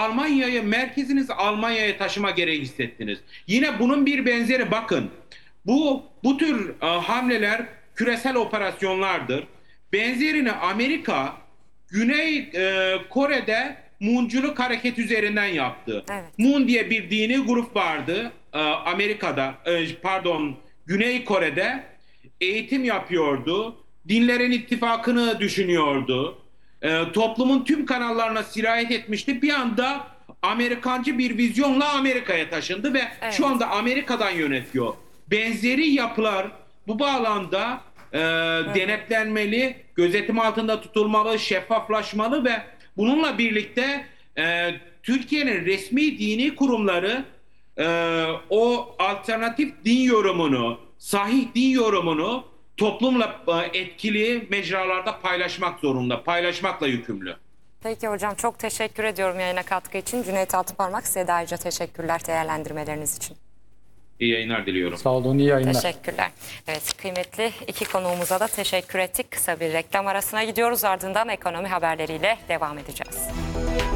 merkezinizi Almanya'ya taşıma gereği hissettiniz. Yine bunun bir benzeri, bakın. Bu tür hamleler küresel operasyonlardır. Benzerini Amerika Güney Kore'de Moonculuk hareket üzerinden yaptı. Evet. Moon diye bir dini grup vardı Amerika'da, Güney Kore'de eğitim yapıyordu. Dinlerin ittifakını düşünüyordu. Toplumun tüm kanallarına sirayet etmişti. Bir anda Amerikancı bir vizyonla Amerika'ya taşındı ve Evet. şu anda Amerika'dan yönetiyor. Benzeri yapılar bu bağlamda denetlenmeli, gözetim altında tutulmalı, şeffaflaşmalı ve bununla birlikte Türkiye'nin resmi dini kurumları o alternatif din yorumunu, sahih din yorumunu toplumla etkili mecralarda paylaşmak zorunda, paylaşmakla yükümlü. Peki hocam, çok teşekkür ediyorum yayına katkı için. Cüneyt Altıparmak, size de ayrıca teşekkürler değerlendirmeleriniz için. İyi yayınlar diliyorum. Sağ olun, iyi yayınlar. Teşekkürler. Evet, kıymetli iki konuğumuza da teşekkür ettik. Kısa bir reklam arasına gidiyoruz, ardından ekonomi haberleriyle devam edeceğiz.